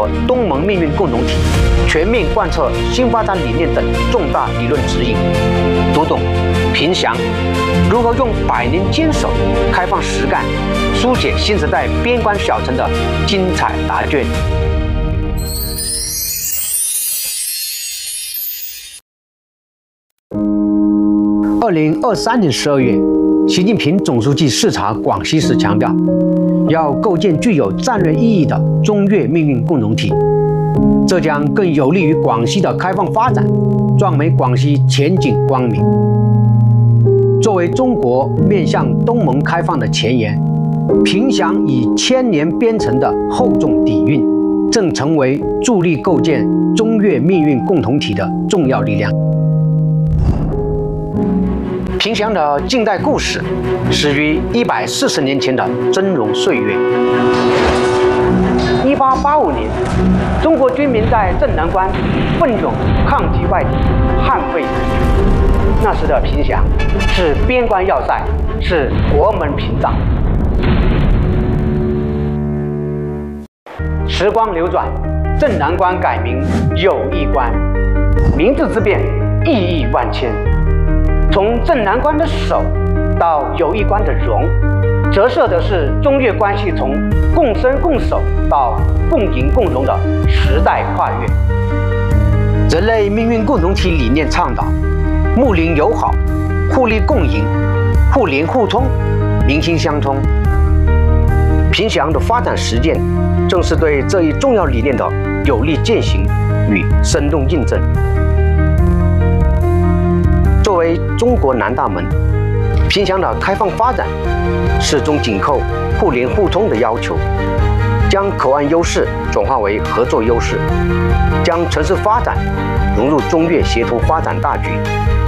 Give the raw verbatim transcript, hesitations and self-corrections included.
国东盟命运共同体，全面贯彻新发展理念等重大理论指引，读懂凭祥如何用百年坚守、开放实干，书写新时代边关小城的精彩答卷。二零二三年十二月，习近平总书记视察广西时强调，要构建具有战略意义的中越命运共同体，这将更有利于广西的开放发展，壮美广西前景光明。作为中国面向东盟开放的前沿，凭祥以千年编成的厚重底蕴，正成为助力构建中越命运共同体的重要力量。凭祥的近代故事始于一百四十年前的峥嵘岁月。一八八五年，中国军民在镇南关奋勇抗击外敌，捍卫自主。那时的凭祥是边关要塞，是国门屏障。时光流转，镇南关改名友谊关，名字之变，意义万千。从镇南关的守到友谊关的荣，折射的是中越关系从共生共守到共赢共荣的时代跨越。人类命运共同体理念倡导睦邻友好、互利共赢、互联互通、民心相通。凭祥的发展实践，正是对这一重要理念的有力践行与生动印证。作为中国南大门，凭祥的开放发展始终紧扣互联互通的要求，将口岸优势转化为合作优势，将城市发展融入中越协同发展大局，